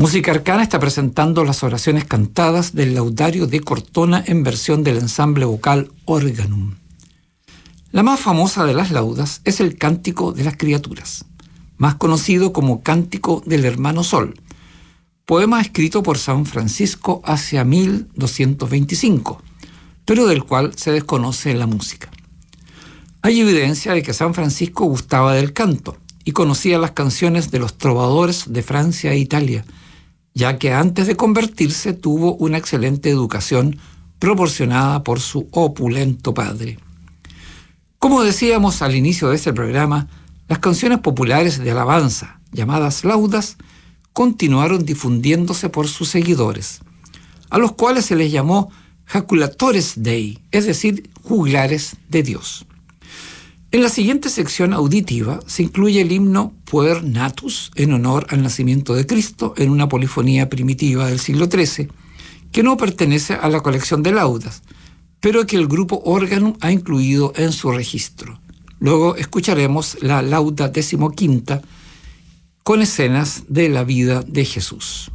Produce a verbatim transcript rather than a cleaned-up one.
Música Arcana está presentando las oraciones cantadas del Laudario de Cortona en versión del ensamble vocal Organum. La más famosa de las laudas es el Cántico de las Criaturas, más conocido como Cántico del Hermano Sol, poema escrito por San Francisco hacia mil doscientos veinticinco, pero del cual se desconoce la música. Hay evidencia de que San Francisco gustaba del canto y conocía las canciones de los trovadores de Francia e Italia, ya que antes de convertirse tuvo una excelente educación proporcionada por su opulento padre. Como decíamos al inicio de este programa, las canciones populares de alabanza, llamadas laudas, continuaron difundiéndose por sus seguidores, a los cuales se les llamó jaculatores Dei, es decir, juglares de Dios. En la siguiente sección auditiva se incluye el himno Puer Natus, en honor al nacimiento de Cristo, en una polifonía primitiva del siglo trece, que no pertenece a la colección de laudas, pero que el grupo Organum ha incluido en su registro. Luego escucharemos la lauda decimoquinta con escenas de la vida de Jesús.